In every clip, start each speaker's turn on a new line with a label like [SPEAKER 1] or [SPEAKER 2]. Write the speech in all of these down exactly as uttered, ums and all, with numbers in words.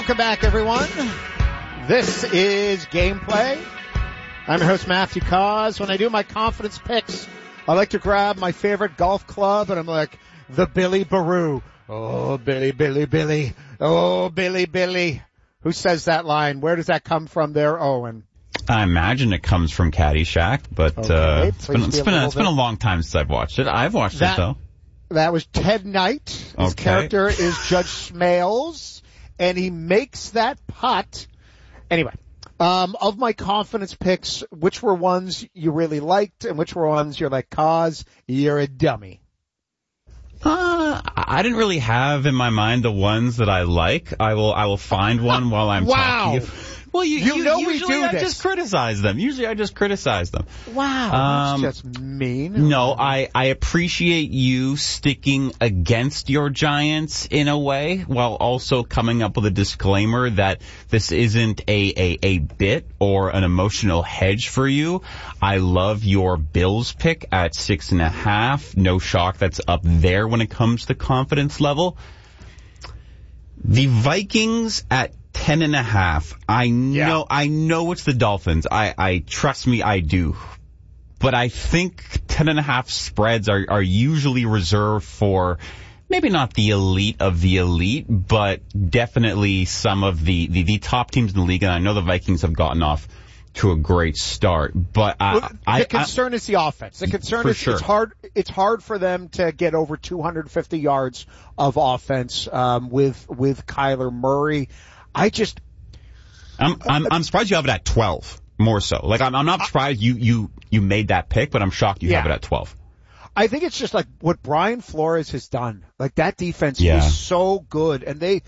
[SPEAKER 1] Welcome back, everyone. This is Gameplay. I'm your host, Matthew Cause. When I do my confidence picks, I like to grab my favorite golf club, and I'm like, the Billy Baroo. Oh, Billy, Billy, Billy. Oh, Billy, Billy. Who says that line? Where does that come from there, Owen?
[SPEAKER 2] I imagine it comes from Caddyshack, but
[SPEAKER 1] okay,
[SPEAKER 2] uh, it's been, it's,
[SPEAKER 1] be
[SPEAKER 2] been a, it's been a long time since I've watched it. I've watched
[SPEAKER 1] that,
[SPEAKER 2] it, though.
[SPEAKER 1] That was Ted Knight. His
[SPEAKER 2] okay.
[SPEAKER 1] character is Judge Smales, and he makes that putt. Anyway, um, of my confidence picks, which were ones you really liked and which were ones you're like, Cause, you're a dummy?
[SPEAKER 2] Uh, I didn't really have in my mind the ones that I like. I will I will find one while I'm
[SPEAKER 1] wow.
[SPEAKER 2] talking. Well, you,
[SPEAKER 1] you,
[SPEAKER 2] you
[SPEAKER 1] know
[SPEAKER 2] usually
[SPEAKER 1] we do
[SPEAKER 2] I
[SPEAKER 1] this.
[SPEAKER 2] just criticize them. Usually I just criticize them.
[SPEAKER 1] Wow,
[SPEAKER 2] um,
[SPEAKER 1] that's just mean.
[SPEAKER 2] No, I, I appreciate you sticking against your Giants in a way while also coming up with a disclaimer that this isn't a, a, a bit or an emotional hedge for you. I love your Bills pick at six and a half. No shock that's up there when it comes to confidence level. The Vikings at ten and a half. I know, yeah. I know it's the Dolphins. I, I, trust me, I do. But I think ten and a half spreads are, are usually reserved for maybe not the elite of the elite, but definitely some of the, the, the top teams in the league. And I know the Vikings have gotten off to a great start, but I,
[SPEAKER 1] well, the
[SPEAKER 2] I,
[SPEAKER 1] concern
[SPEAKER 2] I,
[SPEAKER 1] is the offense. The concern
[SPEAKER 2] for
[SPEAKER 1] is
[SPEAKER 2] sure.
[SPEAKER 1] it's hard. It's hard for them to get over two hundred fifty yards of offense um, with with Kyler Murray. I just,
[SPEAKER 2] I'm I'm I'm surprised you have it at twelve. More so, like I'm I'm not surprised you you you made that pick, but I'm shocked you
[SPEAKER 1] yeah.
[SPEAKER 2] have it at twelve.
[SPEAKER 1] I think it's just like what Brian Flores has done. Like that defense
[SPEAKER 2] yeah.
[SPEAKER 1] is so good, and they.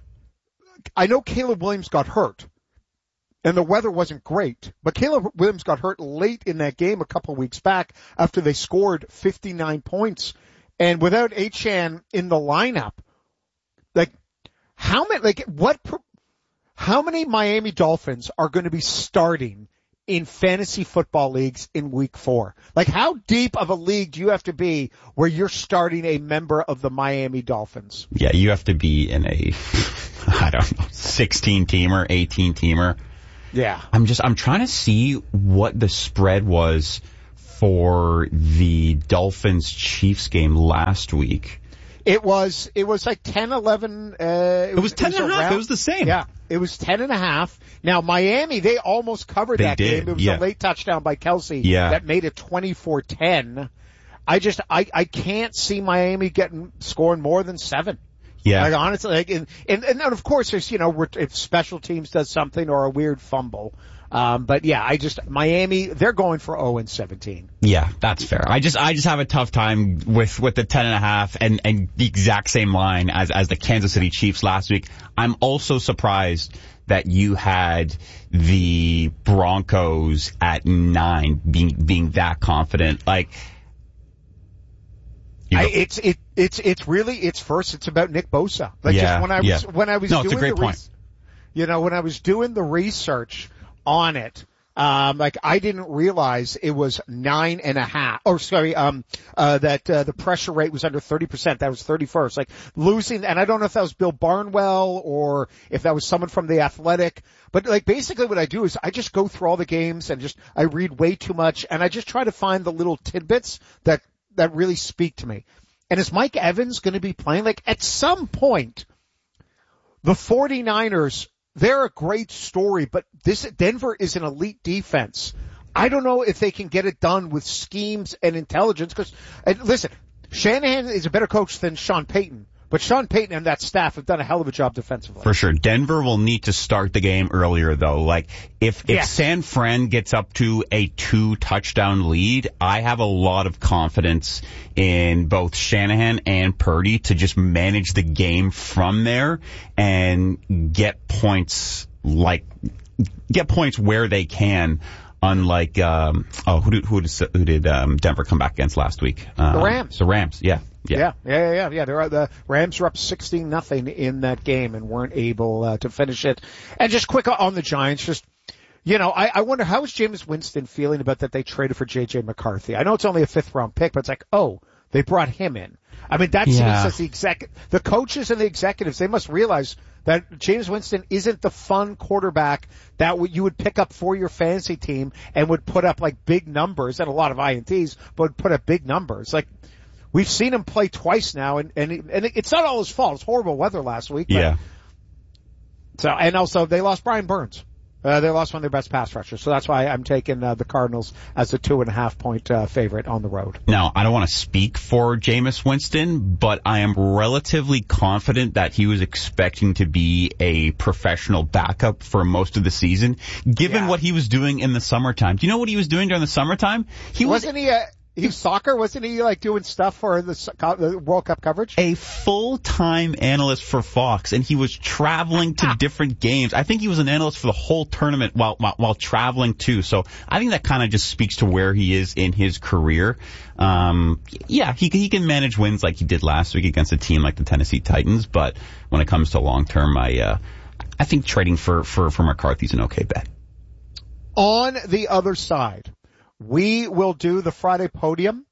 [SPEAKER 1] I know Caleb Williams got hurt, and the weather wasn't great, but Caleb Williams got hurt late in that game a couple of weeks back after they scored fifty-nine points, and without Achane in the lineup, like how many like what. How many Miami Dolphins are going to be starting in fantasy football leagues in week four? Like, how deep of a league do you have to be where you're starting a member of the Miami Dolphins?
[SPEAKER 2] Yeah, you have to be in a, I don't know, sixteen-teamer, eighteen-teamer.
[SPEAKER 1] Yeah.
[SPEAKER 2] I'm just, I'm trying to see what the spread was for the Dolphins-Chiefs game last week.
[SPEAKER 1] It was, it was like ten, eleven, uh,
[SPEAKER 2] it was ten and a half. It was the same.
[SPEAKER 1] Yeah. It was ten and a half. Now, Miami, they almost covered
[SPEAKER 2] they
[SPEAKER 1] that
[SPEAKER 2] did.
[SPEAKER 1] game. It was
[SPEAKER 2] yeah.
[SPEAKER 1] a late touchdown by Kelsey
[SPEAKER 2] yeah.
[SPEAKER 1] that made it twenty-four ten. I just, I, I can't see Miami getting, scoring more than seven.
[SPEAKER 2] Yeah.
[SPEAKER 1] Like, honestly, like, and, and, and of course there's, you know, if special teams does something or a weird fumble. Um, but yeah, I just, Miami, they're going for oh and seventeen.
[SPEAKER 2] Yeah, that's fair. I just, I just have a tough time with, with the ten and a half and, and the exact same line as, as the Kansas City Chiefs last week. I'm also surprised that you had the Broncos at nine being, being that confident. Like,
[SPEAKER 1] I, it's, it, it's, it's really, it's first, it's about Nick Bosa. Like,
[SPEAKER 2] yeah,
[SPEAKER 1] just when I was,
[SPEAKER 2] yeah.
[SPEAKER 1] when I was
[SPEAKER 2] no,
[SPEAKER 1] doing
[SPEAKER 2] it's a great
[SPEAKER 1] the,
[SPEAKER 2] point.
[SPEAKER 1] Re- you know, when I was doing the research on it, um, like I didn't realize it was nine and a half, or sorry, um, uh, that, uh, the pressure rate was under thirty percent. That was thirty-first. Like losing, and I don't know if that was Bill Barnwell or if that was someone from The Athletic, but like basically what I do is I just go through all the games and just, I read way too much and I just try to find the little tidbits that, that really speak to me. And is Mike Evans going to be playing? Like at some point, the 49ers, they're a great story, but this Denver is an elite defense. I don't know if they can get it done with schemes and intelligence because, listen, Shanahan is a better coach than Sean Payton, but Sean Payton and that staff have done a hell of a job defensively.
[SPEAKER 2] For sure. Denver will need to start the game earlier, though. Like, if, if
[SPEAKER 1] yes.
[SPEAKER 2] San Fran gets up to a two-touchdown lead, I have a lot of confidence in both Shanahan and Purdy to just manage the game from there and get points like, get points where they can. Unlike, um, oh, who did, who did, who did, um, Denver come back against last week? Um,
[SPEAKER 1] the Rams.
[SPEAKER 2] The Rams, yeah. Yeah,
[SPEAKER 1] yeah, yeah, yeah. yeah. They're, the Rams were up sixteen nothing in that game and weren't able uh, to finish it. And just quick on the Giants, just, you know, I, I wonder how is Jameis Winston feeling about that they traded for J J McCarthy? I know it's only a fifth round pick, but it's like, oh, They brought him in. I mean, that's
[SPEAKER 2] Yeah.
[SPEAKER 1] says the exec, the coaches and the executives, they must realize that Jameis Winston isn't the fun quarterback that w- you would pick up for your fantasy team and would put up like big numbers and a lot of I N Ts, but would put up big numbers. Like, we've seen him play twice now, and, and, and it's not all his fault. It's horrible weather last week. But,
[SPEAKER 2] Yeah.
[SPEAKER 1] So, and also they lost Brian Burns. Uh, they lost one of their best pass rushers, so that's why I'm taking uh, the Cardinals as a two and a half point uh, favorite on the road.
[SPEAKER 2] Now, I don't want to speak for Jameis Winston, but I am relatively confident that he was expecting to be a professional backup for most of the season, given
[SPEAKER 1] Yeah.
[SPEAKER 2] what he was doing in the summertime. Do you know what he was doing during the summertime? He was
[SPEAKER 1] Wasn't he? Uh, he was soccer. Wasn't he like doing stuff for the, the World Cup coverage?
[SPEAKER 2] a full-time analyst for Fox, and he was traveling to different games. I think he was an analyst for the whole tournament while while, while traveling too. So I think that kind of just speaks to where he is in his career. Um, yeah, he he can manage wins like he did last week against a team like the Tennessee Titans, but when it comes to long-term, I uh, I think trading for for for McCarthy's an okay bet.
[SPEAKER 1] On the other side, we will do the Friday podium.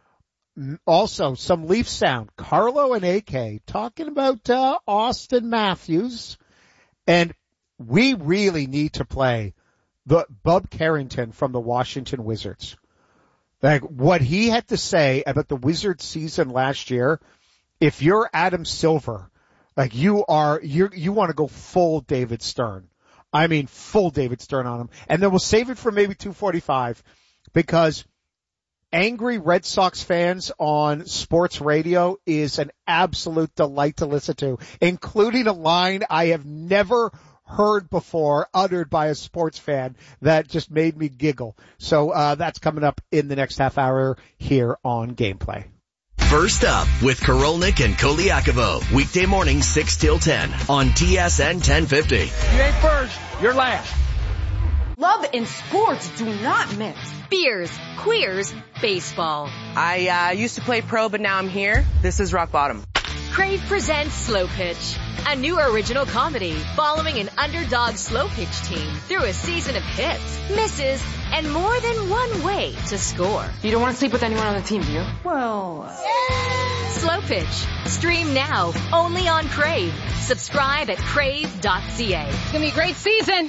[SPEAKER 1] Also, some Leaf sound. Carlo and A K talking about uh, Austin Matthews. And we really need to play the Bub Carrington from the Washington Wizards. Like, what he had to say about the Wizards season last year, if you're Adam Silver, like you are, you you want to go full David Stern. I mean, full David Stern on him. And then we'll save it for maybe two forty-five. Because angry Red Sox fans on sports radio is an absolute delight to listen to, including a line I have never heard before uttered by a sports fan that just made me giggle. So uh that's coming up in the next half hour here on Gameplay.
[SPEAKER 3] First up with Korolnik and Koliakovo. Weekday morning six till ten on T S N ten fifty.
[SPEAKER 4] You ain't first, you're last.
[SPEAKER 5] Love and sports do not mix.
[SPEAKER 6] Beers, queers, baseball.
[SPEAKER 7] I uh, used to play pro, but now I'm here. This is rock bottom.
[SPEAKER 6] Crave presents Slow Pitch, a new original comedy following an underdog slow pitch team through a season of hits, misses, and more than one way to score.
[SPEAKER 5] You don't want to sleep with anyone on the team, do you?
[SPEAKER 6] Well, Slow Pitch. Stream now, only on Crave. Subscribe at crave dot c a.
[SPEAKER 5] It's gonna be a great season.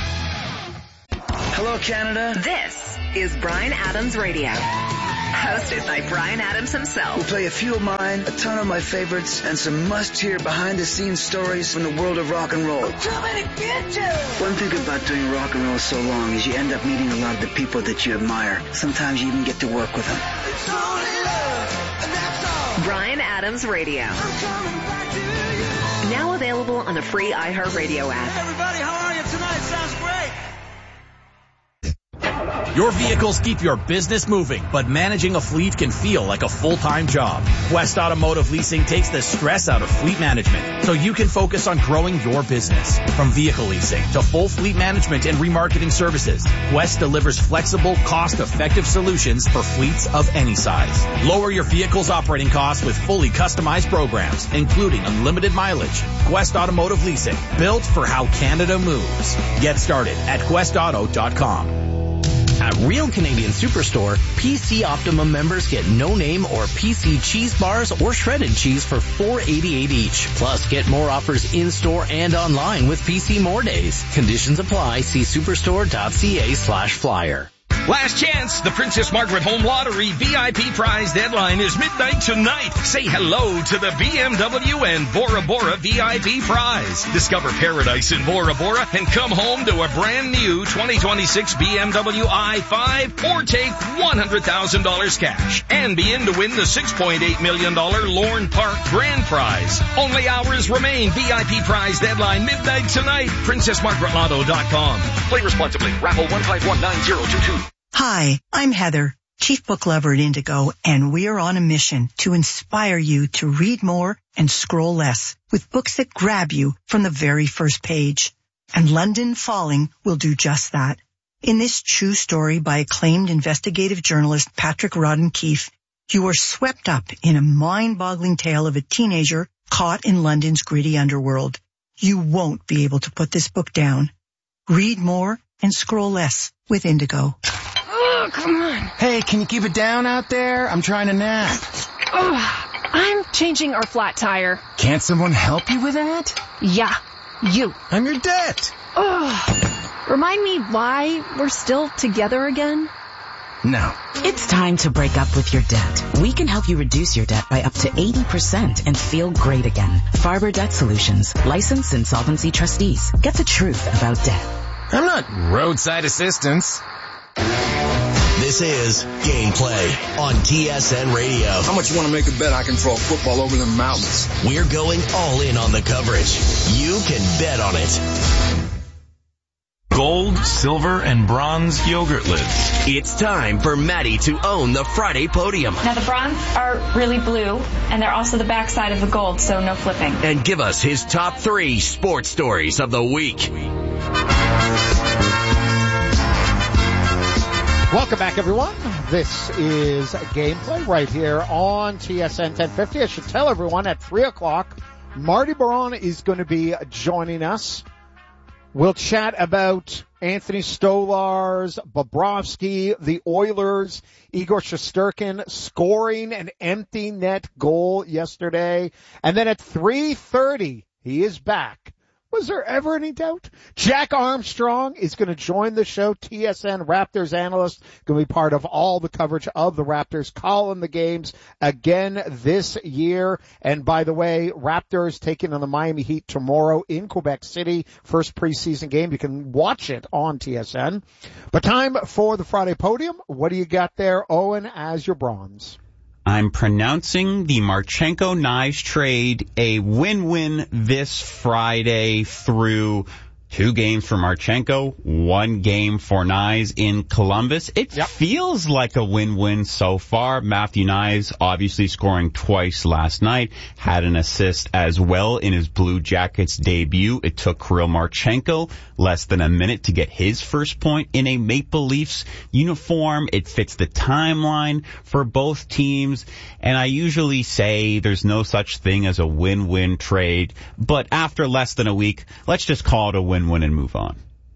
[SPEAKER 8] Hello, Canada.
[SPEAKER 9] This is Bryan Adams Radio, hosted by Bryan Adams himself.
[SPEAKER 8] We'll play a few of mine, a ton of my favorites, and some must-hear behind-the-scenes stories from the world of rock and roll. One thing about doing rock and roll so long is you end up meeting a lot of the people that you admire. Sometimes you even get to work with them.
[SPEAKER 9] Bryan Adams Radio. Now available on the free iHeartRadio app.
[SPEAKER 10] Everybody, how are you tonight? Sounds great.
[SPEAKER 11] Your vehicles keep your business moving, but managing a fleet can feel like a full-time job. Quest Automotive Leasing takes the stress out of fleet management so you can focus on growing your business. From vehicle leasing to full fleet management and remarketing services, Quest delivers flexible, cost-effective solutions for fleets of any size. Lower your vehicle's operating costs with fully customized programs, including unlimited mileage. Quest Automotive Leasing, built for how Canada moves. Get started at quest auto dot com.
[SPEAKER 12] At Real Canadian Superstore, P C Optimum members get no-name or P C cheese bars or shredded cheese for four dollars and eighty-eight cents each. Plus, get more offers in-store and online with P C More Days. Conditions apply. See superstore dot c a slash flyer.
[SPEAKER 13] Last chance, the Princess Margaret Home Lottery V I P prize deadline is midnight tonight. Say hello to the B M W and Bora Bora V I P prize. Discover paradise in Bora Bora and come home to a brand new twenty twenty-six B M W i five or take one hundred thousand dollars cash and be in to win the six point eight million dollars Lorne Park Grand Prize. Only hours remain. V I P prize deadline midnight tonight. princess margaret lotto dot com. Play responsibly. Raffle one five one nine zero two two.
[SPEAKER 14] Hi, I'm Heather, Chief Book Lover at Indigo, and we're on a mission to inspire you to read more and scroll less with books that grab you from the very first page. And London Falling will do just that. In this true story by acclaimed investigative journalist Patrick Rodden Keefe, you are swept up in a mind-boggling tale of a teenager caught in London's gritty underworld. You won't be able to put this book down. Read more and scroll less with Indigo.
[SPEAKER 5] Oh, come on.
[SPEAKER 15] Hey, can you keep it down out there? I'm trying to nap. Ugh, I'm changing our flat tire.
[SPEAKER 16] Can't someone help you with that?
[SPEAKER 15] Yeah, you.
[SPEAKER 16] I'm your debt.
[SPEAKER 15] Ugh. Remind me why we're still together again?
[SPEAKER 16] No.
[SPEAKER 17] It's time to break up with your debt. We can help you reduce your debt by up to eighty percent and feel great again. Farber Debt Solutions, licensed insolvency trustees. Get the truth about debt.
[SPEAKER 16] I'm not roadside assistance.
[SPEAKER 3] This is Gameplay on T S N Radio.
[SPEAKER 18] How much you want to make a bet I can throw a football over the mountains?
[SPEAKER 3] We're going all in on the coverage. You can bet on it.
[SPEAKER 19] Gold, silver, and bronze yogurt lids.
[SPEAKER 3] It's time for Maddie to own the Friday podium.
[SPEAKER 20] Now the bronze are really blue, and they're also the backside of the gold, so no flipping.
[SPEAKER 3] And give us his top three sports stories of the week.
[SPEAKER 1] Welcome back, everyone. This is Gameplay right here on T S N ten fifty. I should tell everyone at three o'clock, Marty Baron is going to be joining us. We'll chat about Anthony Stolarz, Bobrovsky, the Oilers, Igor Shesterkin scoring an empty net goal yesterday. And then at three thirty, he is back. Was there ever any doubt? Jack Armstrong is going to join the show. T S N Raptors analyst, going to be part of all the coverage of the Raptors, calling the games again this year. And by the way, Raptors taking on the Miami Heat tomorrow in Quebec City. First preseason game. You can watch it on T S N. But time for the Friday podium. What do you got there, Owen, as your bronze?
[SPEAKER 2] I'm pronouncing the Marchenko-Nyes trade a win-win this Friday through two games for Marchenko, one game for Nyes in Columbus. It yep. feels like a win-win so far. Matthew Nyes obviously scoring twice last night, had an assist as well in his Blue Jackets debut. It took Kirill Marchenko less than a minute to get his first point in a Maple Leafs uniform. It fits the timeline for both teams, and I usually say there's no such thing as a win-win trade, but after less than a week, let's just call it a win win and move on.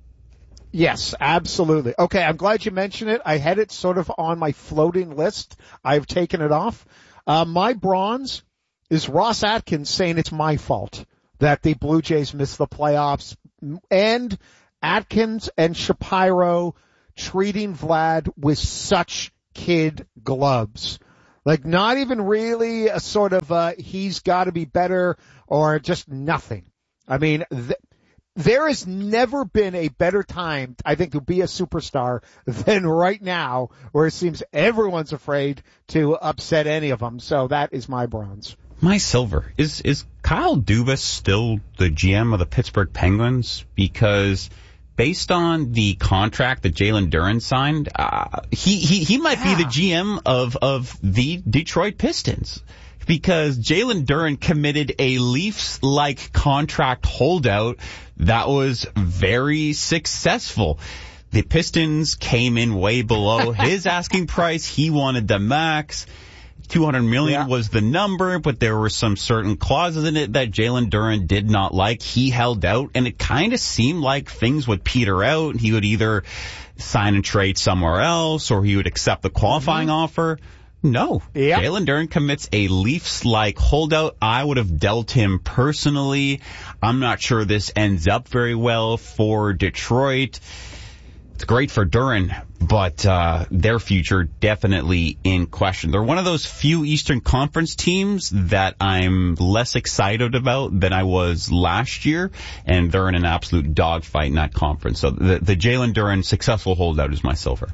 [SPEAKER 1] Yes, absolutely. Okay, I'm glad you mentioned it. I had it sort of on my floating list. I've taken it off. Uh, my bronze is Ross Atkins saying it's my fault that the Blue Jays missed the playoffs, and Atkins and Shapiro treating Vlad with such kid gloves. Like, not even really a sort of uh, he's got to be better or just nothing. I mean, th- there has never been a better time, I think, to be a superstar than right now, where it seems everyone's afraid to upset any of them. So that is my bronze.
[SPEAKER 2] My silver. Is is Kyle Dubas still the G M of the Pittsburgh Penguins? Because based on the contract that Jalen Duren signed, uh, he, he, he might yeah. be the G M of, of the Detroit Pistons. Because Jalen Duren committed a Leafs-like contract holdout that was very successful. The Pistons came in way below his asking price. He wanted the max. two hundred million dollars yeah. was the number, but there were some certain clauses in it that Jalen Duren did not like. He held out, and it kind of seemed like things would peter out. He would either sign and trade somewhere else, or he would accept the qualifying mm-hmm. offer. No. Yep. Jalen Duren commits a Leafs-like holdout. I would have dealt him personally. I'm not sure this ends up very well for Detroit. It's great for Duren, but uh their future definitely in question. They're one of those few Eastern Conference teams that I'm less excited about than I was last year, and they're in an absolute dogfight in that conference. So the, the Jalen Duren successful holdout is my silver.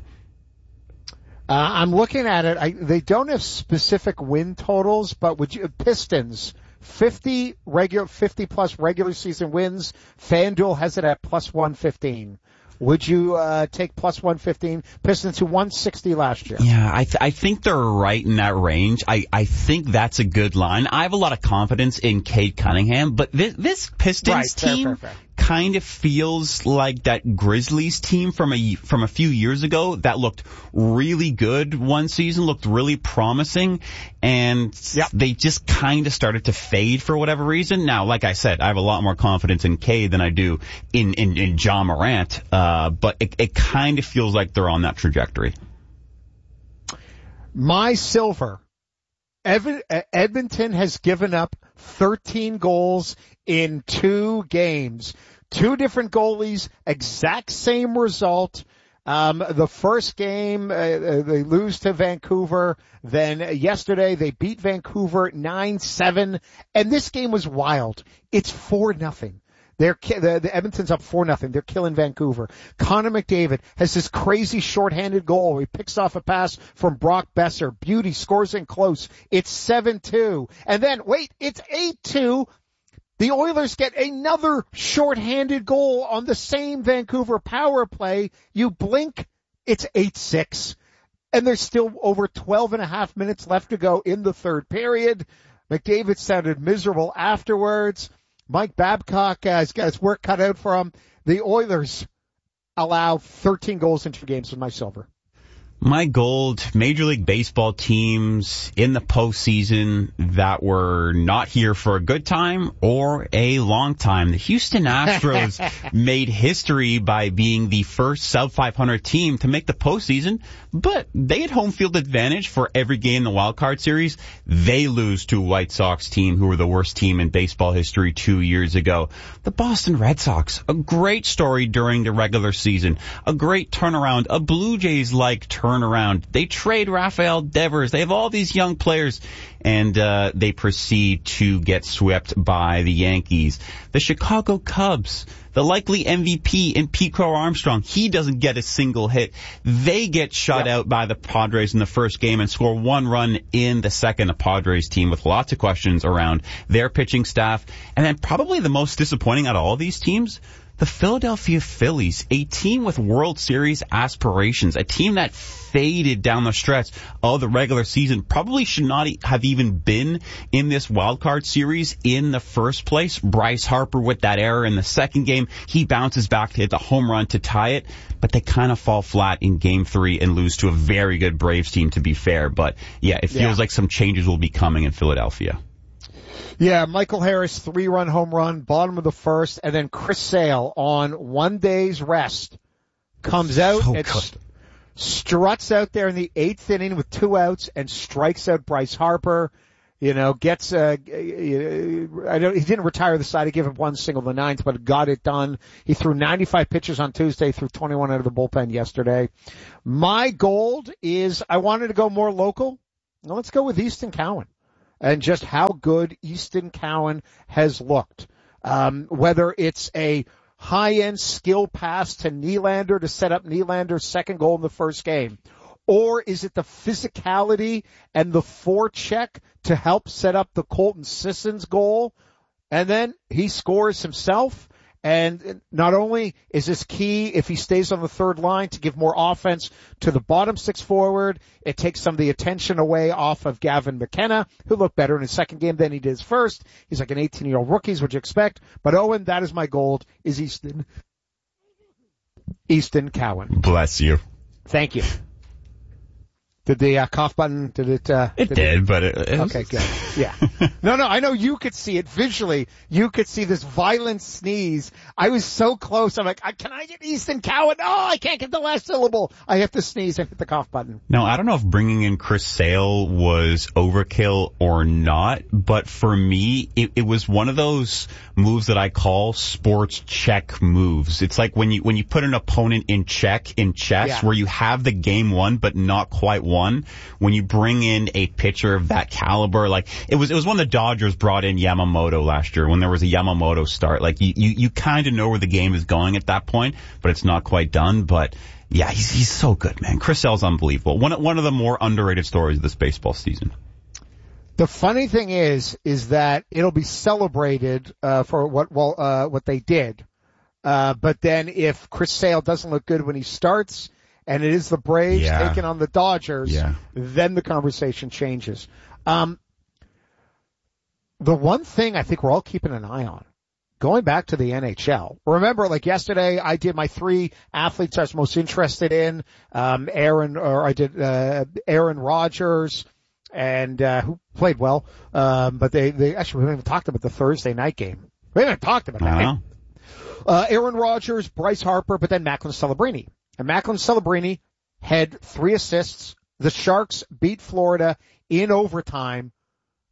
[SPEAKER 1] Uh, I'm looking at it. I, they don't have specific win totals, but would you, Pistons, fifty regular, fifty plus regular season wins. FanDuel has it at plus one fifteen. Would you, uh, take plus one fifteen? Pistons who won sixty last year.
[SPEAKER 2] Yeah, I, th- I think they're right in that range. I, I think that's a good line. I have a lot of confidence in Cade Cunningham, but this, this Pistons
[SPEAKER 1] right,
[SPEAKER 2] team
[SPEAKER 1] fair, fair, fair.
[SPEAKER 2] kind of feels like that Grizzlies team from a, from a few years ago that looked really good one season, looked really promising, and yep. they just kind of started to fade for whatever reason. Now, like I said, I have a lot more confidence in Cade than I do in, in, in Ja Morant, uh, but it, it kind of feels like they're on that trajectory.
[SPEAKER 1] My silver, Evan, uh, Edmonton has given up thirteen goals in two games. Two different goalies, exact same result. Um, the first game, uh, they lose to Vancouver. Then yesterday they beat Vancouver nine seven. And this game was wild. It's four nothing. They're, the, the Edmonton's up four nothing. They're killing Vancouver. Connor McDavid has this crazy shorthanded goal. He picks off a pass from Brock Besser. Beauty scores in close. It's seven two. And then, wait, it's eight two. The Oilers get another shorthanded goal on the same Vancouver power play. You blink, it's eight six. And there's still over twelve and a half minutes left to go in the third period. McDavid sounded miserable afterwards. Mike Babcock uh, has got his work cut out for him. The Oilers allow thirteen goals in two games with my silver.
[SPEAKER 2] My gold, Major League Baseball teams in the postseason that were not here for a good time or a long time. The Houston Astros made history by being the first sub five hundred team to make the postseason, but they had home field advantage for every game in the wild card series. They lose to a White Sox team who were the worst team in baseball history two years ago. The Boston Red Sox, a great story during the regular season, a great turnaround, a Blue Jays-like turnaround. Around. They trade Rafael Devers. They have all these young players, and uh, they proceed to get swept by the Yankees. The Chicago Cubs, the likely M V P in Pete Crow Armstrong, he doesn't get a single hit. They get shut yep. out by the Padres in the first game and score one run in the second. A Padres team with lots of questions around their pitching staff. And then probably the most disappointing out of all these teams, the Philadelphia Phillies, a team with World Series aspirations, a team that faded down the stretch of the regular season, probably should not have even been in this wild card series in the first place. Bryce Harper with that error in the second game, he bounces back to hit the home run to tie it, but they kind of fall flat in game three and lose to a very good Braves team, to be fair. But yeah, it feels yeah. like some changes will be coming in Philadelphia.
[SPEAKER 1] Yeah, Michael Harris, three-run home run, bottom of the first, and then Chris Sale on one day's rest comes out so and st- struts out there in the eighth inning with two outs and strikes out Bryce Harper. You know, gets uh, I don't he didn't retire the side. He gave up one single in the ninth, but got it done. He threw ninety-five pitches on Tuesday, threw twenty-one out of the bullpen yesterday. My gold is I wanted to go more local. Now let's go with Easton Cowan. And just how good Easton Cowan has looked. Um, whether it's a high-end skill pass to Nylander to set up Nylander's second goal in the first game, or is it the physicality and the forecheck to help set up the Colton Sissons goal, and then he scores himself? And not only is this key if he stays on the third line to give more offense to the bottom six forward, it takes some of the attention away off of Gavin McKenna, who looked better in his second game than he did his first. He's like an eighteen-year-old rookie, is what you expect. But Owen, that is my gold, is Easton, Easton Cowan.
[SPEAKER 2] Bless you.
[SPEAKER 1] Thank you. Did the uh, cough button, did it, uh...
[SPEAKER 2] It did, did it, but it... it
[SPEAKER 1] okay, good. Yeah. No, no, I know you could see it visually. You could see this violent sneeze. I was so close. I'm like, can I get Easton Cowan? Oh, I can't get the last syllable. I have to sneeze and hit the cough button.
[SPEAKER 2] Now, I don't know if bringing in Chris Sale was overkill or not, but for me, it, it was one of those moves that I call sports check moves. It's like when you, when you put an opponent in check in chess, yeah. where you have the game won, but not quite won. When you bring in a pitcher of that caliber, like it was, it was when the Dodgers brought in Yamamoto last year, when there was a Yamamoto start. Like you, you, you kind of know where the game is going at that point, but it's not quite done. But yeah, he's he's so good, man. Chris Sale's unbelievable. One one of the more underrated stories of this baseball season.
[SPEAKER 1] The funny thing is, is that it'll be celebrated uh, for what well uh, what they did, uh, but then if Chris Sale doesn't look good when he starts, and it is the Braves yeah. taking on the Dodgers, yeah. then the conversation changes. Um, the one thing I think we're all keeping an eye on, going back to the N H L. Remember, like yesterday, I did my three athletes I was most interested in. Um, Aaron, or I did uh, Aaron Rodgers, and uh, who played well. Um, but they, they actually we haven't even talked about the Thursday night game. We haven't talked about that. Uh, Aaron Rodgers, Bryce Harper, but then Macklin Celebrini. And Macklin Celebrini had three assists. The Sharks beat Florida in overtime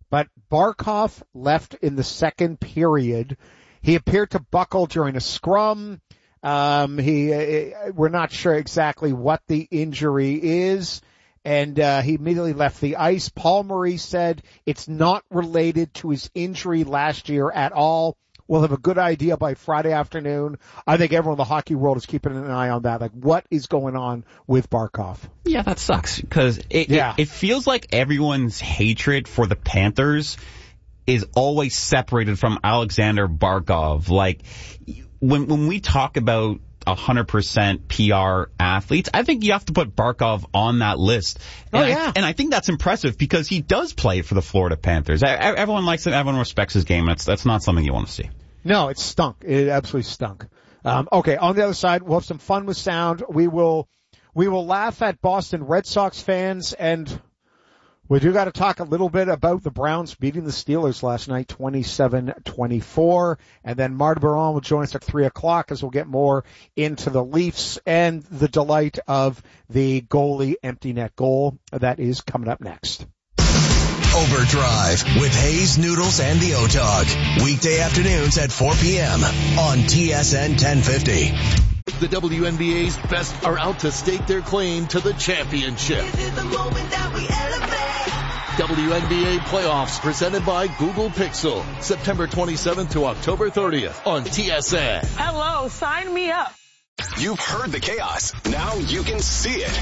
[SPEAKER 1] but Barkov left in the second period. He appeared to buckle during a scrum. Um, he, uh, we're not sure exactly what the injury is, and uh, he immediately left the ice. Paul Maurice said it's not related to his injury last year at all. We'll have a good idea by Friday afternoon. I think everyone in the hockey world is keeping an eye on that. Like, what is going on with Barkov?
[SPEAKER 2] Yeah, that sucks, because it,
[SPEAKER 1] yeah.
[SPEAKER 2] it, it feels like everyone's hatred for the Panthers is always separated from Alexander Barkov. Like, when when we talk about one hundred percent P R athletes, I think you have to put Barkov on that list. And
[SPEAKER 1] oh, yeah.
[SPEAKER 2] I, and I think that's impressive because he does play for the Florida Panthers. Everyone likes him. Everyone respects his game. That's, that's not something you want to see.
[SPEAKER 1] No, it stunk. It absolutely stunk. Um, okay, on the other side, we'll have some fun with sound. We will, we will laugh at Boston Red Sox fans, and we do got to talk a little bit about the Browns beating the Steelers last night, twenty-seven twenty-four. And then Marty Baron will join us at three o'clock as we'll get more into the Leafs and the delight of the goalie empty net goal. That is coming up next.
[SPEAKER 3] Overdrive with Hayes, Noodles, and the O-Dog. Weekday afternoons at four p.m. on T S N ten fifty.
[SPEAKER 21] The W N B A's best are out to stake their claim to the championship. This is the moment that we elevate. W N B A playoffs presented by Google Pixel. September twenty-seventh to October thirtieth on T S N.
[SPEAKER 7] Hello, sign me up.
[SPEAKER 22] You've heard the chaos. Now you can see it.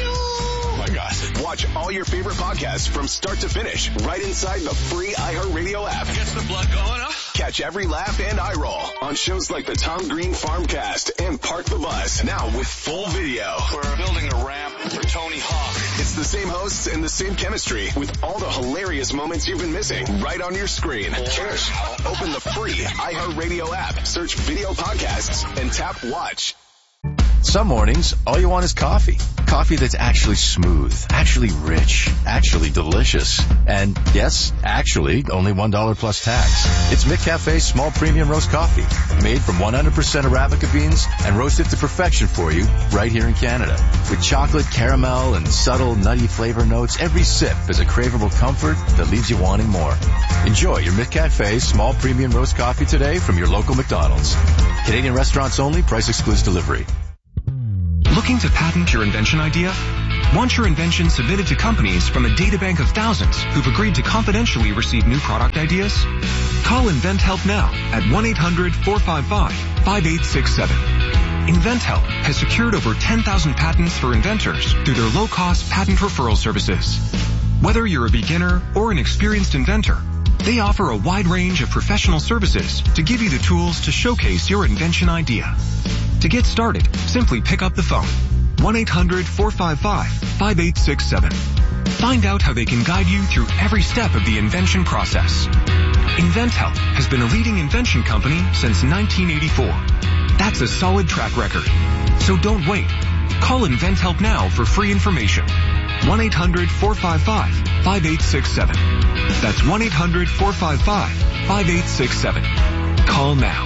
[SPEAKER 22] Oh my gosh. Watch all your favorite podcasts from start to finish right inside the free iHeartRadio app.
[SPEAKER 13] Gets the blood going, huh?
[SPEAKER 22] Catch every laugh and eye roll on shows like the Tom Green Farmcast and Park the Bus. Now with full video.
[SPEAKER 13] We're building a ramp for Tony Hawk.
[SPEAKER 22] It's the same hosts and the same chemistry with all the hilarious moments you've been missing right on your screen. Cheers. Open the free iHeartRadio app, search video podcasts, and tap watch.
[SPEAKER 16] Some mornings, all you want is coffee. Coffee that's actually smooth, actually rich, actually delicious. And yes, actually, only one dollar plus tax. It's McCafe's small premium roast coffee, made from one hundred percent Arabica beans and roasted to perfection for you right here in Canada. With chocolate, caramel, and subtle nutty flavor notes, every sip is a craveable comfort that leaves you wanting more. Enjoy your McCafe's small premium roast coffee today from your local McDonald's. Canadian restaurants only, price excludes delivery.
[SPEAKER 23] Looking to patent your invention idea? Want your invention submitted to companies from a databank of thousands who've agreed to confidentially receive new product ideas? Call InventHelp now at one eight hundred four five five five eight six seven. InventHelp has secured over ten thousand patents for inventors through their low-cost patent referral services. Whether you're a beginner or an experienced inventor, they offer a wide range of professional services to give you the tools to showcase your invention idea. To get started, simply pick up the phone. one eight hundred four five five five eight six seven. Find out how they can guide you through every step of the invention process. InventHelp has been a leading invention company since nineteen eighty-four. That's a solid track record. So don't wait. Call InventHelp now for free information. one eight hundred four five five five eight six seven. That's one eight hundred four five five five eight six seven. Call now.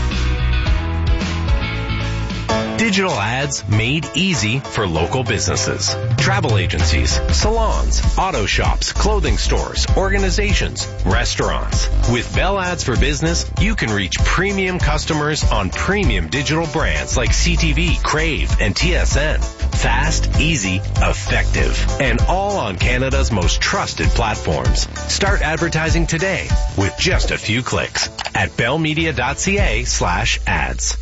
[SPEAKER 24] Digital ads made easy for local businesses. Travel agencies, salons, auto shops, clothing stores, organizations, restaurants. With Bell Ads for Business, you can reach premium customers on premium digital brands like C T V, Crave, and T S N. Fast, easy, effective, and all on Canada's most trusted platforms. Start advertising today with just a few clicks at bellmedia.ca slash ads.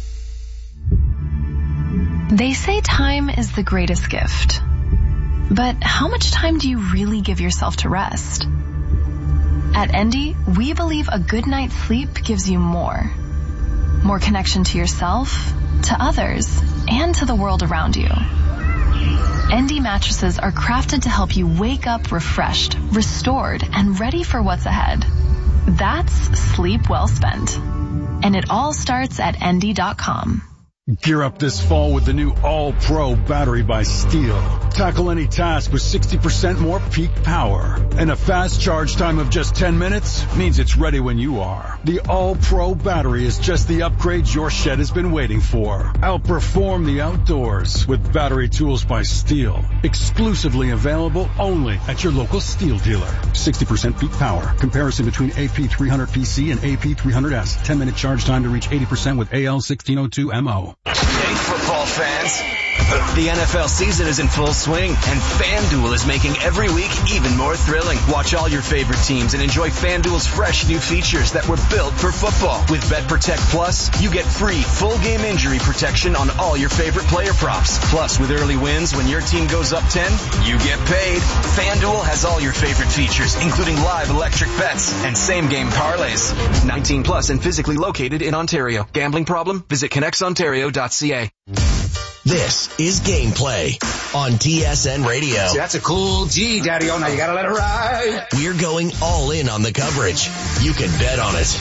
[SPEAKER 15] They say time is the greatest gift. But how much time do you really give yourself to rest? At Endy, we believe a good night's sleep gives you more. More connection to yourself, to others, and to the world around you. Endy mattresses are crafted to help you wake up refreshed, restored, and ready for what's ahead. That's sleep well spent. And it all starts at endy dot com.
[SPEAKER 4] Gear up this fall with the new All-Pro battery by Steel. Tackle any task with sixty percent more peak power. And a fast charge time of just ten minutes means it's ready when you are. The All-Pro battery is just the upgrade your shed has been waiting for. Outperform the outdoors with battery tools by Steel. Exclusively available only at your local Steel dealer. sixty percent peak power. Comparison between A P three hundred P C and A P three hundred S. ten minute charge time to reach eighty percent with A L sixteen oh two M O.
[SPEAKER 6] Hey, football fans. The N F L season is in full swing, and FanDuel is making every week even more thrilling. Watch all your favorite teams and enjoy FanDuel's fresh new features that were built for football. With BetProtect Plus, you get free full game injury protection on all your favorite player props. Plus, with early wins when your team goes up ten, you get paid. FanDuel has all your favorite features, including live electric bets and same-game parlays. nineteen plus and physically located in Ontario. Gambling problem? Visit connects ontario dot c a.
[SPEAKER 3] This is Gameplay on T S N Radio.
[SPEAKER 10] See, that's a cool G, Daddy-O. Now you gotta let it ride.
[SPEAKER 3] We're going all in on the coverage. You can bet on it.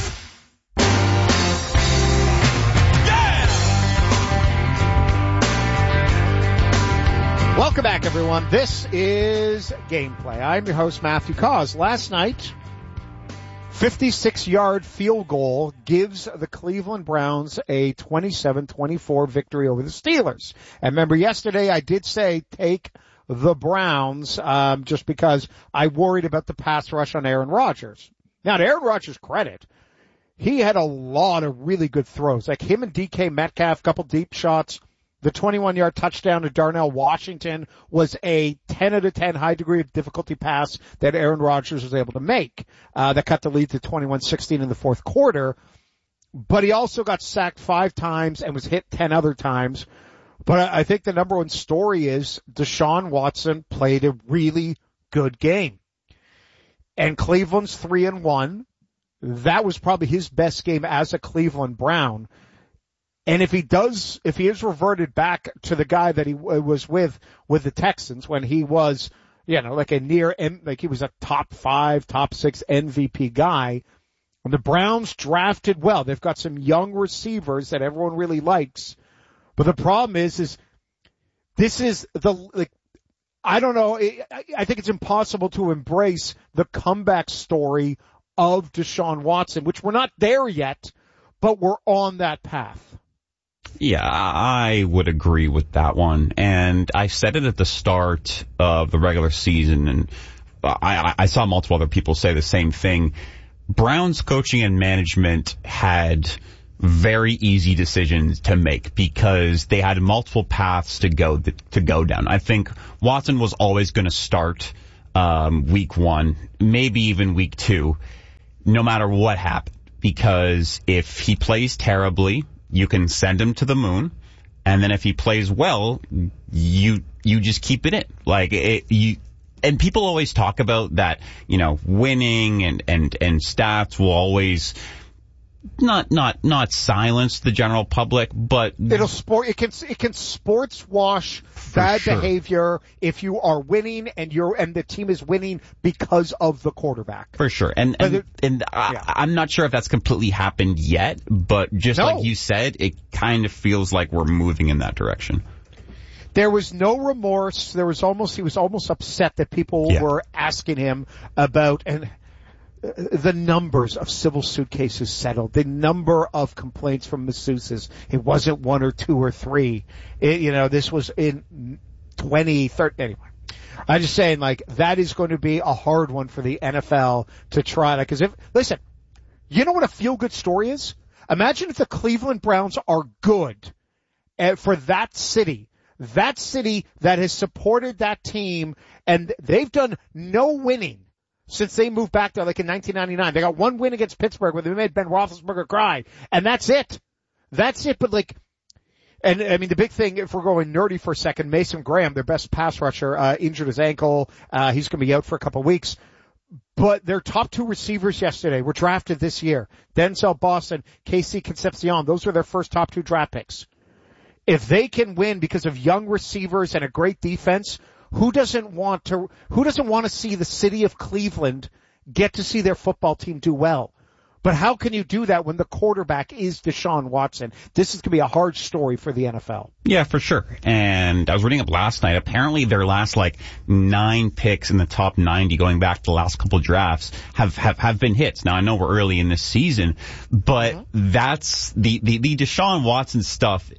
[SPEAKER 1] Yeah! Welcome back, everyone. This is Gameplay. I'm your host, Matthew Cause. Last night, fifty-six yard field goal gives the Cleveland Browns a twenty-seven twenty-four victory over the Steelers. And remember, yesterday I did say take the Browns um, just because I worried about the pass rush on Aaron Rodgers. Now, to Aaron Rodgers' credit, he had a lot of really good throws. Like him and D K Metcalf, couple deep shots. The twenty-one yard touchdown to Darnell Washington was a ten out of ten high degree of difficulty pass that Aaron Rodgers was able to make. Uh, that cut the lead to twenty-one sixteen in the fourth quarter. But he also got sacked five times and was hit ten other times. But I think the number one story is Deshaun Watson played a really good game. And Cleveland's three and one. That was probably his best game as a Cleveland Brown. And if he does, if he is reverted back to the guy that he was with, with the Texans when he was, you know, like a near, like he was a top five, top six M V P guy, and the Browns drafted well. They've got some young receivers that everyone really likes. But the problem is, is this is the, like, I don't know, I think it's impossible to embrace the comeback story of Deshaun Watson, which we're not there yet, but we're on that path.
[SPEAKER 2] Yeah, I would agree with that one. And I said it at the start of the regular season, and I, I saw multiple other people say the same thing. Browns coaching and management had very easy decisions to make because they had multiple paths to go to go down. I think Watson was always going to start um, week one, maybe even week two, no matter what happened. Because if he plays terribly, you can send him to the moon, and then if he plays well, you you just keep it in. Like it, you, and people always talk about that, you know, winning and and and stats will always not not not silence the general public, but
[SPEAKER 1] it'll sport. It can it can sports wash bad
[SPEAKER 2] sure.
[SPEAKER 1] behavior if you are winning and you're and the team is winning because of the quarterback.
[SPEAKER 2] For sure, and and,
[SPEAKER 1] it,
[SPEAKER 2] and I, yeah. I'm not sure if that's completely happened yet, but just
[SPEAKER 1] no.
[SPEAKER 2] like you said, it kind of feels like we're moving in that direction.
[SPEAKER 1] There was no remorse. There was almost he was almost upset that people
[SPEAKER 2] yeah.
[SPEAKER 1] were asking him about and. The numbers of civil suit cases settled, the number of complaints from masseuses. It wasn't one or two or three. It, you know, this was in twenty, thirty, anyway. I'm just saying, like, that is going to be a hard one for the N F L to try. Like, cause if, listen, you know what a feel-good story is? Imagine if the Cleveland Browns are good for that city. That city that has supported that team, and they've done no winning since they moved back there, like in nineteen ninety-nine. They got one win against Pittsburgh where they made Ben Roethlisberger cry. And that's it. That's it. But like, and I mean, the big thing, if we're going nerdy for a second, Mason Graham, their best pass rusher, uh, injured his ankle. Uh, he's going to be out for a couple of weeks. But their top two receivers yesterday were drafted this year. Denzel Boston, K C Concepcion. Those are their first top two draft picks. If they can win because of young receivers and a great defense, Who doesn't want to, who doesn't want to see the city of Cleveland get to see their football team do well? But how can you do that when the quarterback is Deshaun Watson? This is going to be a hard story for the N F L.
[SPEAKER 2] Yeah, for sure. And I was reading up last night. Apparently their last like nine picks in the top ninety going back to the last couple drafts have, have, have been hits. Now I know we're early in this season, but uh-huh. that's the, the, the Deshaun Watson stuff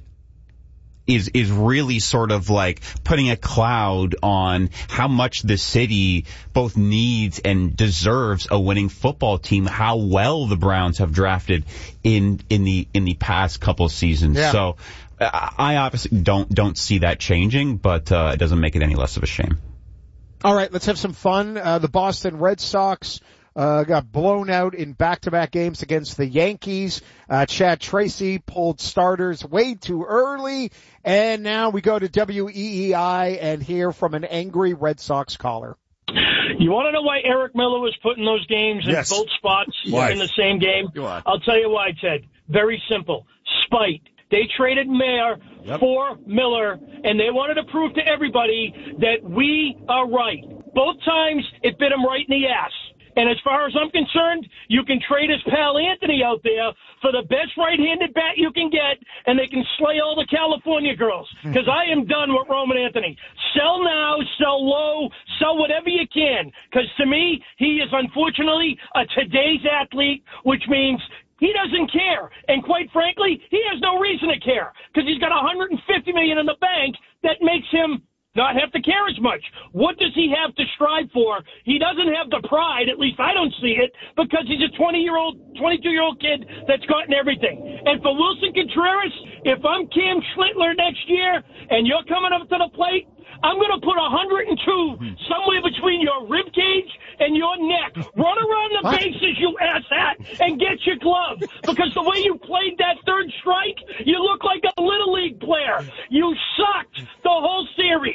[SPEAKER 2] is is really sort of like putting a cloud on how much the city both needs and deserves a winning football team, how well the Browns have drafted in in the in the past couple of seasons. Yeah. So uh, I obviously don't don't see that changing, but uh, it doesn't make it any less of a shame.
[SPEAKER 1] All right, let's have some fun. Uh, the Boston Red Sox Uh, got blown out in back-to-back games against the Yankees. Uh, Chad Tracy pulled starters way too early. And now we go to W E E I and hear from an angry Red Sox caller.
[SPEAKER 8] You want to know why Eric Miller was put in those games in yes. both spots why? in the same game? I'll tell you why, Ted. Very simple. Spite. They traded Mayer yep. for Miller, and they wanted to prove to everybody that we are right. Both times, it bit him right in the ass. And as far as I'm concerned, you can trade his pal Anthony out there for the best right-handed bat you can get, and they can slay all the California girls. Because I am done with Roman Anthony. Sell now, sell low, sell whatever you can. Because to me, he is unfortunately a today's athlete, which means he doesn't care. And quite frankly, he has no reason to care. Because he's got one hundred fifty million dollars in the bank that makes him not have to care as much. What does he have to strive for? He doesn't have the pride, at least I don't see it, because he's a twenty-year-old, twenty-two-year-old kid that's gotten everything. And for Wilson Contreras, if I'm Cam Schlittler next year and you're coming up to the plate, I'm going to put one hundred two somewhere between your rib cage and your neck. Run around the what? bases, you asshat, and get your glove. Because the way you played that third strike, you look like a Little League player. You sucked the whole series.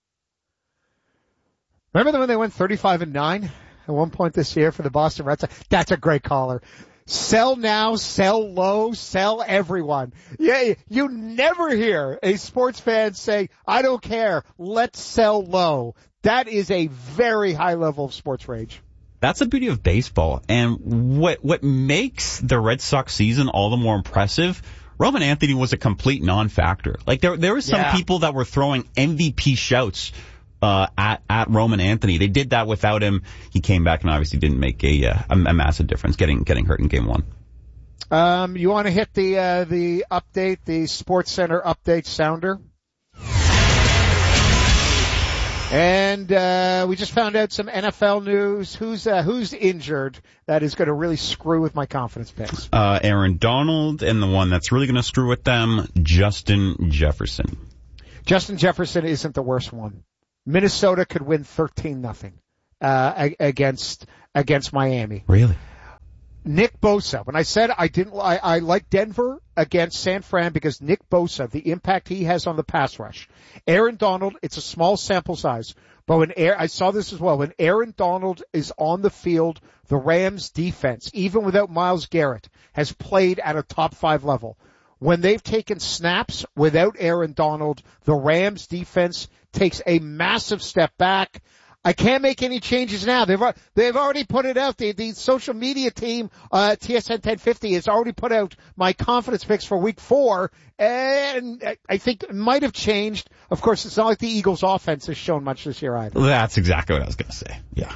[SPEAKER 1] Remember when they went thirty-five and nine at one point this year for the Boston Red Sox? That's a great caller. Sell now, sell low, sell everyone. Yeah, you never hear a sports fan say, I don't care, let's sell low. That is a very high level of sports rage.
[SPEAKER 2] That's the beauty of baseball. And what what makes the Red Sox season all the more impressive, Roman Anthony was a complete non-factor. Like there there were some yeah. people that were throwing M V P shouts Uh, at, at Roman Anthony. They did that without him. He came back and obviously didn't make a, uh, a, a massive difference getting, getting hurt in game one.
[SPEAKER 1] Um, you want to hit the, uh, the update, the Sports Center update sounder? And, uh, we just found out some N F L news. Who's, uh, who's injured that is going to really screw with my confidence picks?
[SPEAKER 2] Uh, Aaron Donald, and the one that's really going to screw with them, Justin Jefferson.
[SPEAKER 1] Justin Jefferson isn't the worst one. Minnesota could win thirteen nothing uh, against against Miami.
[SPEAKER 2] Really?
[SPEAKER 1] Nick Bosa. When I said I didn't, I, I like Denver against San Fran because Nick Bosa, the impact he has on the pass rush. Aaron Donald, it's a small sample size, but when Aaron, I saw this as well. When Aaron Donald is on the field, the Rams defense, even without Myles Garrett, has played at a top five level. When they've taken snaps without Aaron Donald, the Rams defense takes a massive step back. I can't make any changes now. They've they've already put it out. The, the social media team, uh, T S N ten fifty, has already put out my confidence picks for week four, and I think it might have changed. Of course, it's not like the Eagles' offense has shown much this year either.
[SPEAKER 2] That's exactly what I was going to say. Yeah.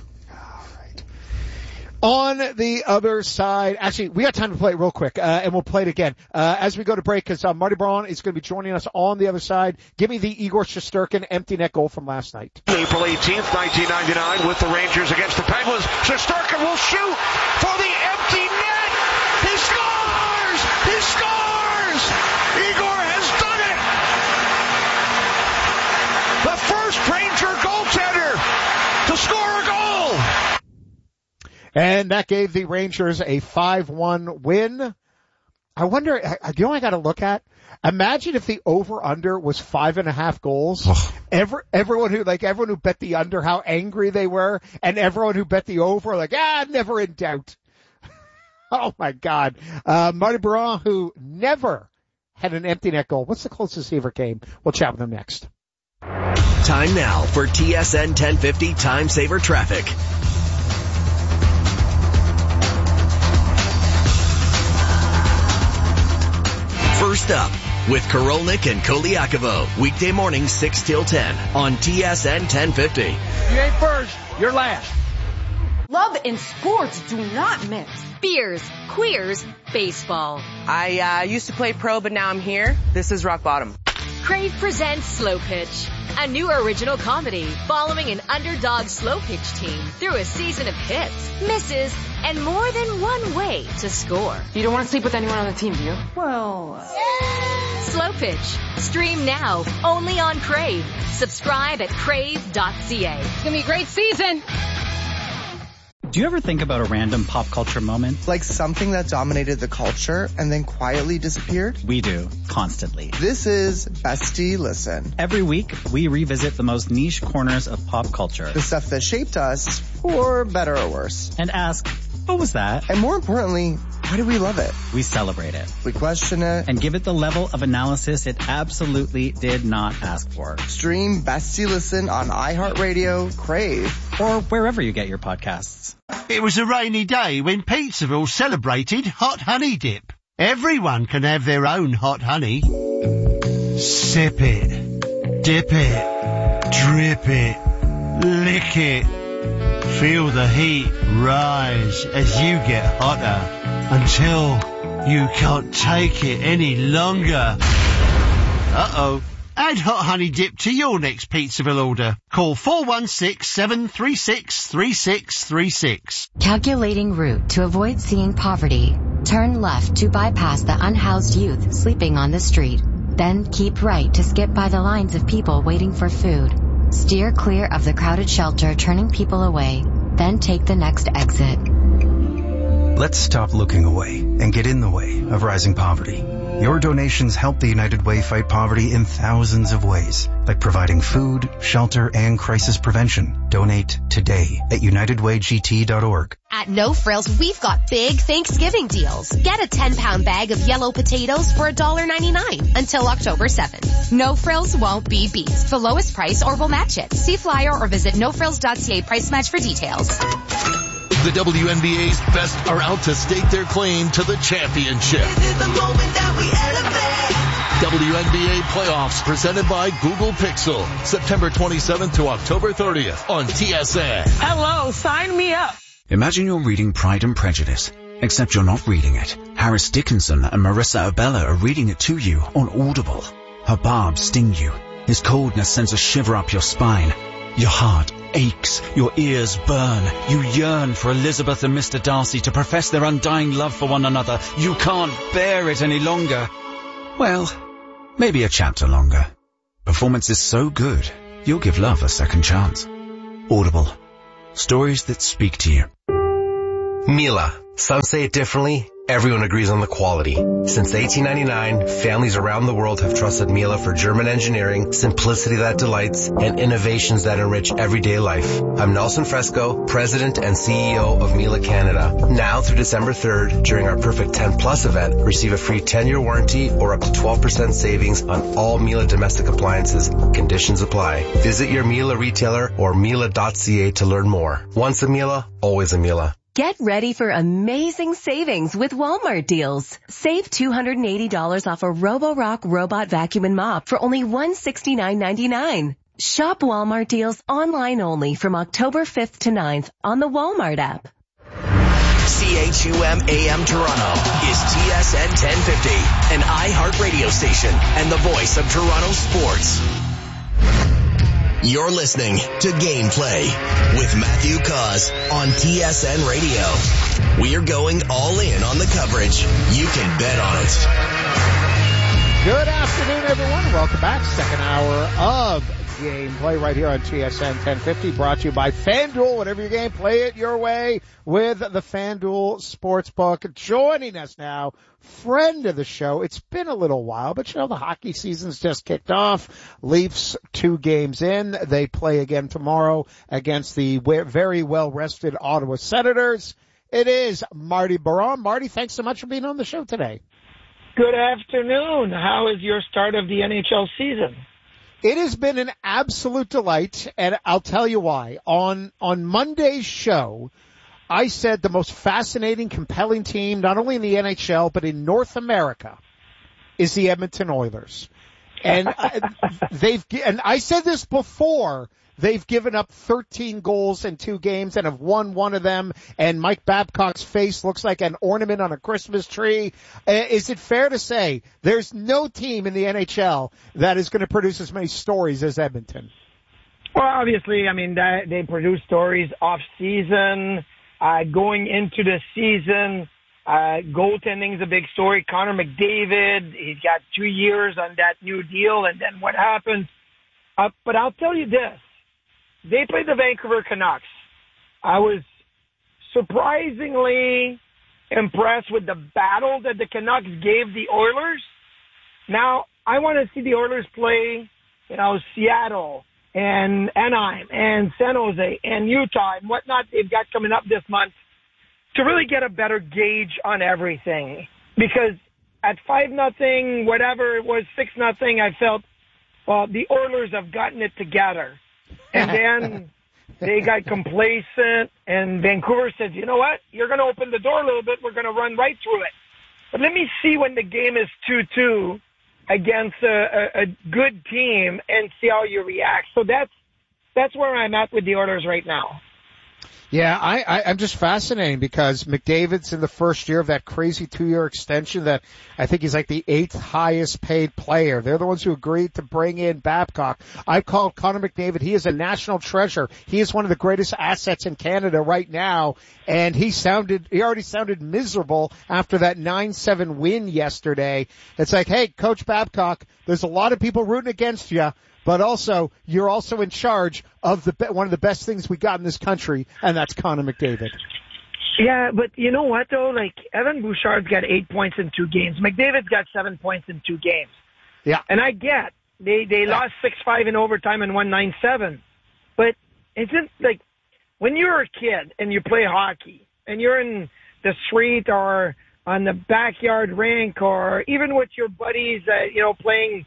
[SPEAKER 1] On the other side, actually, we got time to play it real quick, uh, and we'll play it again. Uh, as we go to break, because uh, Marty Braun is going to be joining us on the other side. Give me the Igor Shesterkin empty net goal from last night.
[SPEAKER 9] April eighteenth, nineteen ninety-nine, with the Rangers against the Penguins. Shesterkin will shoot for the empty net. He scores! He scores! Igor has done it! The first Ranger goaltender to score a goal!
[SPEAKER 1] And that gave the Rangers a five one win. I wonder, you know what I got to look at? Imagine if the over-under was five and a half goals. Every, everyone who, like, everyone who bet the under, how angry they were, and everyone who bet the over, like, ah, never in doubt. Oh my God. Uh, Marty Braun, who never had an empty net goal. What's the closest he ever came? We'll chat with him next.
[SPEAKER 3] Time now for T S N ten fifty Time Saver Traffic. First Up with Karolnik and Koliakovo. Weekday morning six till ten on T S N ten fifty.
[SPEAKER 5] You ain't first, you're last.
[SPEAKER 11] Love and sports do not mix.
[SPEAKER 12] Beers, queers, baseball.
[SPEAKER 7] I uh, used to play pro, but now I'm here. This is Rock Bottom.
[SPEAKER 12] Crave presents Slow Pitch, a new original comedy following an underdog slow pitch team through a season of hits, misses, and more than one way to score.
[SPEAKER 11] You don't want to sleep with anyone on the team, do you?
[SPEAKER 12] Well, yeah. Slow Pitch. Stream now, only on Crave. Subscribe at crave dot c a.
[SPEAKER 11] It's going to be a great season.
[SPEAKER 14] Do you ever think about a random pop culture moment?
[SPEAKER 25] Like something that dominated the culture and then quietly disappeared?
[SPEAKER 14] We do, constantly.
[SPEAKER 25] This is Bestie Listen.
[SPEAKER 14] Every week, we revisit the most niche corners of pop culture.
[SPEAKER 25] The stuff that shaped us, for better or worse.
[SPEAKER 14] And ask, what was that?
[SPEAKER 25] And more importantly, why do we love it?
[SPEAKER 14] We celebrate it.
[SPEAKER 25] We question it.
[SPEAKER 14] And give it the level of analysis it absolutely did not ask for.
[SPEAKER 25] Stream Bestie Listen on iHeartRadio, Crave,
[SPEAKER 14] or wherever you get your podcasts.
[SPEAKER 26] It was a rainy day when Pizzaville celebrated Hot Honey Dip. Everyone can have their own hot honey. Sip it, dip it, drip it, lick it. Feel the heat rise as you get hotter until you can't take it any longer. Uh-oh. Add Hot Honey Dip to your next Pizzaville order. Call four one six, seven three six, three six three six.
[SPEAKER 27] Calculating route to avoid seeing poverty. Turn left to bypass the unhoused youth sleeping on the street. Then keep right to skip by the lines of people waiting for food. Steer clear of the crowded shelter turning people away. Then take the next exit.
[SPEAKER 28] Let's stop looking away and get in the way of rising poverty. Your donations help the United Way fight poverty in thousands of ways, like providing food, shelter, and crisis prevention. Donate today at united way g t dot org.
[SPEAKER 29] At No Frills, we've got big Thanksgiving deals. Get a ten pound bag of yellow potatoes for one dollar ninety-nine until October seventh. No Frills won't be beat. The lowest price or we'll match it. See flyer or visit no frills dot c a price match for details.
[SPEAKER 21] The W N B A's best are out to stake their claim to the championship.
[SPEAKER 30] This is the moment that we elevate.
[SPEAKER 21] W N B A playoffs presented by Google Pixel. September twenty-seventh to October thirtieth on T S N.
[SPEAKER 31] Hello, sign me up.
[SPEAKER 32] Imagine you're reading Pride and Prejudice, except you're not reading it. Harris Dickinson and Marissa Abella are reading it to you on Audible. Her barbs sting you. His coldness sends a shiver up your spine. Your heart aches, your ears burn. You yearn for Elizabeth and Mister Darcy to profess their undying love for one another. You can't bear it any longer. Well, maybe a chapter longer. Performance is so good, you'll give love a second chance. Audible. Stories that speak to you.
[SPEAKER 24] Miele. Some say it differently. Everyone agrees on the quality. Since eighteen ninety-nine, families around the world have trusted Miele for German engineering, simplicity that delights, and innovations that enrich everyday life. I'm Nelson Fresco, President and C E O of Miele Canada. Now through December third, during our Perfect ten Plus event, receive a free ten-year warranty or up to twelve percent savings on all Miele domestic appliances. Conditions apply. Visit your Miele retailer or miele dot c a to learn more. Once a Miele, always a Miele.
[SPEAKER 33] Get ready for amazing savings with Walmart deals. Save two hundred eighty dollars off a Roborock robot vacuum and mop for only one hundred sixty-nine ninety-nine. Shop Walmart deals online only from October fifth to ninth on the Walmart app.
[SPEAKER 3] C H U M A M Toronto is T S N ten fifty, an iHeart radio station and the voice of Toronto sports. You're listening to Gameplay with Matthew Cause on T S N Radio. We're going all in on the coverage. You can bet on it.
[SPEAKER 1] Good afternoon, everyone. Welcome back. Second hour of Gameplay right here on T S N ten fifty, brought to you by FanDuel. Whatever your game, play it your way with the FanDuel Sportsbook. Joining us now, friend of the show. It's been a little while, but you know, the hockey season's just kicked off. Leafs two games in. They play again tomorrow against the very well-rested Ottawa Senators. It is Marty Baron. Marty, thanks so much for being on the show today.
[SPEAKER 34] Good afternoon. How is your start of the N H L season?
[SPEAKER 1] It has been an absolute delight, and I'll tell you why. On on Monday's show, I said the most fascinating, compelling team, not only in the N H L, but in North America, is the Edmonton Oilers. And I, they've, and I said this before, they've given up thirteen goals in two games and have won one of them, and Mike Babcock's face looks like an ornament on a Christmas tree. Uh, is it fair to say there's no team in the N H L that is going to produce as many stories as Edmonton?
[SPEAKER 34] Well, obviously, I mean, they, they produce stories off-season, uh, going into the season. Uh, goaltending is a big story. Connor McDavid, he's got two years on that new deal, and then what happens? Uh, but I'll tell you this. They played the Vancouver Canucks. I was surprisingly impressed with the battle that the Canucks gave the Oilers. Now, I want to see the Oilers play, you know, Seattle and Anaheim and San Jose and Utah and whatnot they've got coming up this month to really get a better gauge on everything. Because at five nothing, whatever it was, six nothing, I felt, well, the Oilers have gotten it together. And then they got complacent, and Vancouver said, you know what? You're going to open the door a little bit. We're going to run right through it. But let me see when the game is two two against a, a, a good team and see how you react. So that's that's where I'm at with the Oilers right now.
[SPEAKER 1] Yeah, I, I, I'm just fascinating because McDavid's in the first year of that crazy two-year extension that I think he's like the eighth highest paid player. They're the ones who agreed to bring in Babcock. I've called Connor McDavid. He is a national treasure. He is one of the greatest assets in Canada right now. And he sounded, he already sounded miserable after that nine seven win yesterday. It's like, hey, Coach Babcock, there's a lot of people rooting against you. But also, you're also in charge of the one of the best things we got in this country, and that's Connor McDavid.
[SPEAKER 34] Yeah, but you know what, though? Like, Evan Bouchard's got eight points in two games. McDavid's got seven points in two games.
[SPEAKER 1] Yeah.
[SPEAKER 34] And I get, they, they yeah. lost six five in overtime and won nine seven. But isn't, like, when you're a kid and you play hockey, and you're in the street or on the backyard rink or even with your buddies, uh, you know, playing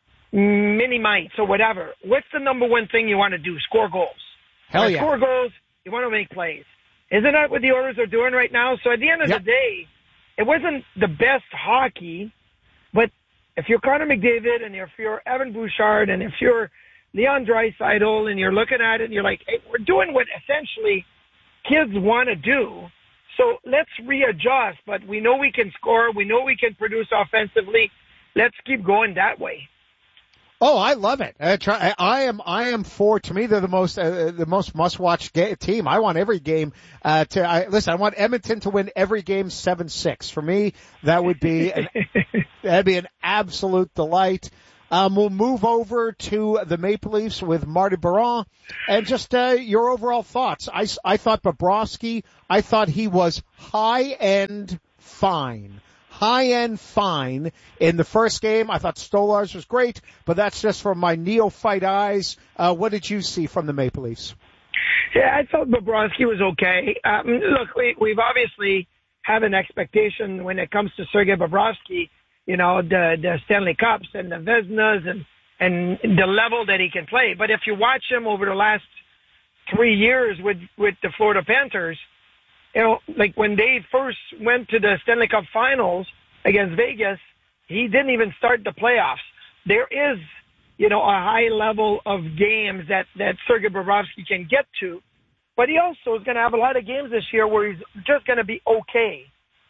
[SPEAKER 34] mini mites or whatever, what's the number one thing you want to do? Score goals.
[SPEAKER 1] Hell yeah.
[SPEAKER 34] Score goals, you want to make plays. Isn't that what the Oilers are doing right now? So at the end of yep. the day, it wasn't the best hockey, but if you're Connor McDavid and if you're Evan Bouchard and if you're Leon Draisaitl and you're looking at it and you're like, hey, we're doing what essentially kids want to do. So let's readjust, but we know we can score. We know we can produce offensively. Let's keep going that way.
[SPEAKER 1] Oh, I love it. I, try, I am, I am for, to me, they're the most, uh, the most must-watch ga- team. I want every game, uh, to, I, listen, I want Edmonton to win every game seven six. For me, that would be, an, that'd be an absolute delight. Um, we'll move over to the Maple Leafs with Marty Biron and just, uh, your overall thoughts. I, I thought Bobrovsky, I thought he was high-end fine. High-end fine in the first game. I thought Stolarz was great, but that's just from my neophyte eyes. Uh, what did you see from the Maple Leafs?
[SPEAKER 34] Yeah, I thought Bobrovsky was okay. Um, look, we, we've obviously have an expectation when it comes to Sergei Bobrovsky, you know, the, the Stanley Cups and the Vezinas and, and the level that he can play. But if you watch him over the last three years with, with the Florida Panthers, you know, like when they first went to the Stanley Cup Finals against Vegas, he didn't even start the playoffs. There is, you know, a high level of games that, that Sergei Bobrovsky can get to, but he also is going to have a lot of games this year where he's just going to be okay.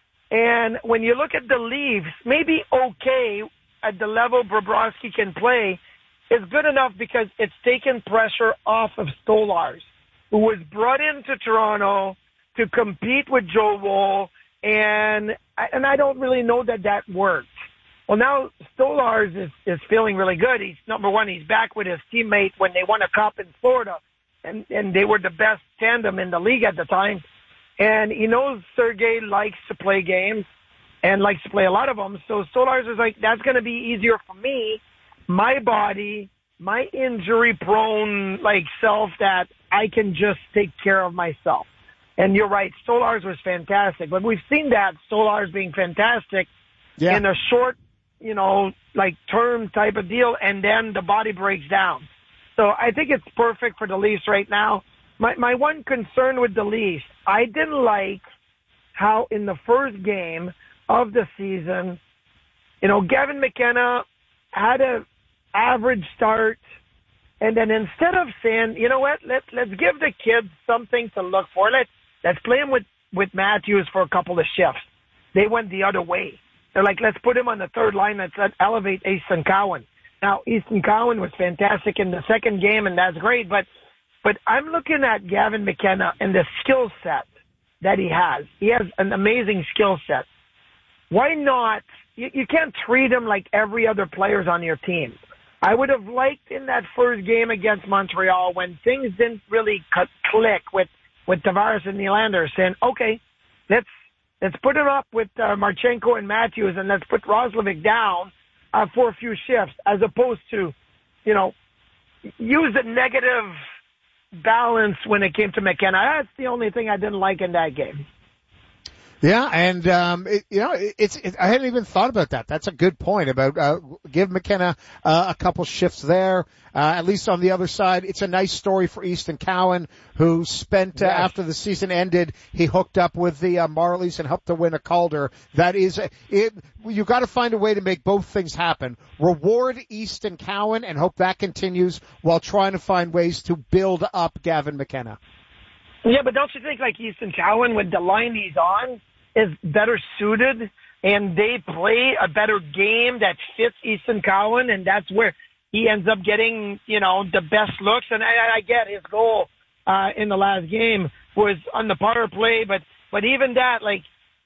[SPEAKER 34] And when you look at the Leafs, maybe okay at the level Bobrovsky can play is good enough because it's taken pressure off of Stolarz, who was brought into Toronto to compete with Joe Woll, and and I don't really know that that worked. Well, now Stolarz is, is feeling really good. He's, number one, he's back with his teammate when they won a cup in Florida, and, and they were the best tandem in the league at the time. And he knows Sergei likes to play games and likes to play a lot of them, so Stolarz is like, that's going to be easier for me, my body, my injury-prone like self, that I can just take care of myself. And you're right, Stolarz was fantastic. But we've seen that, Stolarz being fantastic yeah. in a short, you know, like term type of deal, and then the body breaks down. So I think it's perfect for the Leafs right now. My my one concern with the Leafs, I didn't like how in the first game of the season, You know, Gavin McKenna had a average start, and then instead of saying, you know what, let's let's give the kids something to look for. Let's let's play him with with Matthews for a couple of shifts. They went the other way. They're like, let's put him on the third line. Let's let elevate Easton Cowan. Now, Easton Cowan was fantastic in the second game, and that's great. But but I'm looking at Gavin McKenna and the skill set that he has. He has an amazing skill set. Why not? You, you can't treat him like every other player's on your team. I would have liked in that first game against Montreal when things didn't really cut, click with, with Tavares and Nylander saying, okay, let's let's put him up with uh, Marchenko and Matthews and let's put Roslovic down uh, for a few shifts, as opposed to, you know, use a negative balance when it came to McKenna. That's the only thing I didn't like in that game.
[SPEAKER 1] Yeah, and um, it, you know, it, it's it, I hadn't even thought about that. That's a good point about uh, give McKenna uh, a couple shifts there. Uh, at least on the other side, it's a nice story for Easton Cowan, who spent uh, yes. after the season ended, he hooked up with the uh, Marlies and helped to win a Calder. That is, it. You got to find a way to make both things happen. Reward Easton Cowan and hope that continues while trying to find ways to build up Gavin McKenna.
[SPEAKER 34] Yeah, but don't you think like Easton Cowan with the line he's on is better suited and they play a better game that fits Easton Cowan, and that's where he ends up getting, you know, the best looks. And I, I get his goal uh, in the last game was on the power play, but but even that, like,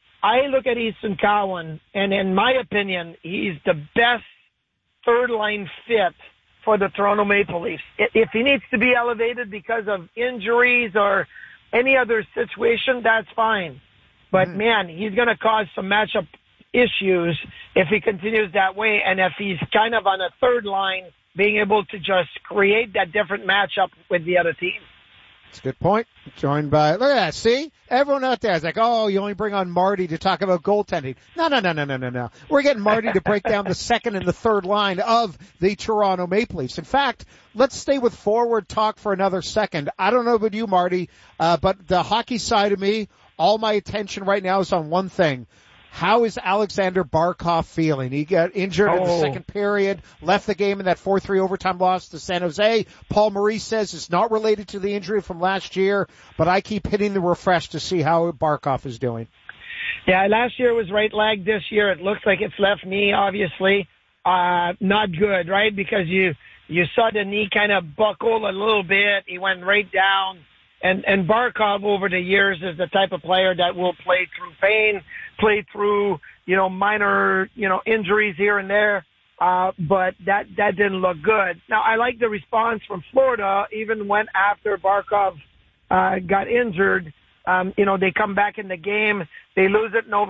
[SPEAKER 34] I look at Easton Cowan, and in my opinion, he's the best third line fit for the Toronto Maple Leafs. If he needs to be elevated because of injuries or any other situation, that's fine. But, mm-hmm. man, he's going to cause some matchup issues if he continues that way, and if he's kind of on a third line, being able to just create that different matchup with the other team.
[SPEAKER 1] That's a good point. Joined by, look at that, see? Everyone out there is like, oh, you only bring on Marty to talk about goaltending. No, no, no, no, no, no, no. We're getting Marty to break down the second and the third line of the Toronto Maple Leafs. In fact, let's stay with forward talk for another second. I don't know about you, Marty, uh, but the hockey side of me, all my attention right now is on one thing. How is Alexander Barkov feeling? He got injured oh. in the second period, left the game in that four three overtime loss to San Jose. Paul Maurice says it's not related to the injury from last year, but I keep hitting the refresh to see how Barkov is doing.
[SPEAKER 34] Yeah, last year was right leg. This year it looks like it's left knee, obviously. Uh, not good, right? Because you, you saw the knee kind of buckle a little bit. He went right down. And, and Barkov over the years is the type of player that will play through pain, play through, you know, minor, you know, injuries here and there. Uh, but that, that didn't look good. Now, I like the response from Florida, even when after Barkov, uh, got injured, um, you know, they come back in the game, they lose it in overtime.